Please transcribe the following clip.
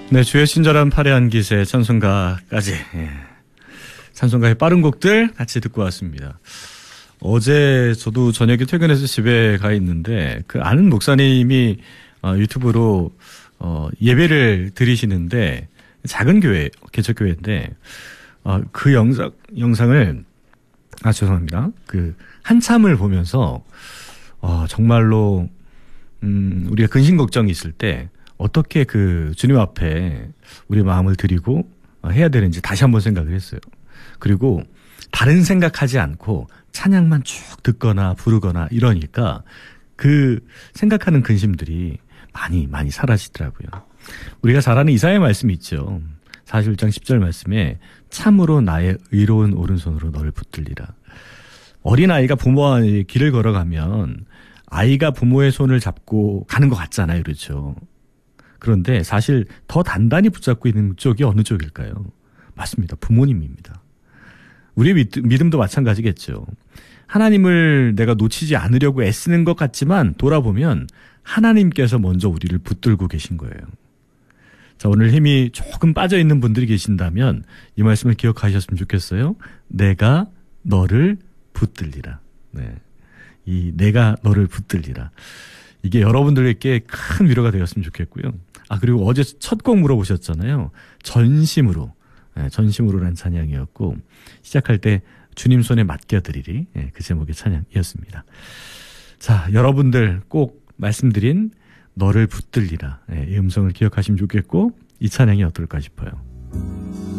네, 주의 친절한 파레한 기세 찬송가까지 찬송가의 빠른 곡들 같이 듣고 왔습니다. 어제 저도 저녁에 퇴근해서 집에 가 있는데 그 아는 목사님이 유튜브로 예배를 드리시는데 작은 교회, 개척교회인데 그 영상을 죄송합니다. 그 한참을 보면서 정말로 우리가 근심 걱정이 있을 때 어떻게 그 주님 앞에 우리 마음을 드리고 해야 되는지 다시 한번 생각을 했어요. 그리고 다른 생각하지 않고 찬양만 쭉 듣거나 부르거나 이러니까 그 생각하는 근심들이 많이 사라지더라고요. 우리가 잘 아는 이사야 말씀이 있죠. 41장 10절 말씀에 참으로 나의 의로운 오른손으로 너를 붙들리라. 어린아이가 부모와 길을 걸어가면 아이가 부모의 손을 잡고 가는 것 같잖아요. 그렇죠. 그런데 사실 더 단단히 붙잡고 있는 쪽이 어느 쪽일까요? 맞습니다. 부모님입니다. 우리의 믿음도 마찬가지겠죠. 하나님을 내가 놓치지 않으려고 애쓰는 것 같지만 돌아보면 하나님께서 먼저 우리를 붙들고 계신 거예요. 자, 오늘 힘이 조금 빠져있는 분들이 계신다면 이 말씀을 기억하셨으면 좋겠어요. 내가 너를 붙들리라. 네. 이 내가 너를 붙들리라. 이게 여러분들에게 큰 위로가 되었으면 좋겠고요. 그리고 어제 첫 곡 물어보셨잖아요. 전심으로란 찬양이었고 시작할 때 주님 손에 맡겨드리리 그 제목의 찬양이었습니다. 자, 여러분들 꼭 말씀드린 너를 붙들리라 이 음성을 기억하시면 좋겠고 이 찬양이 어떨까 싶어요.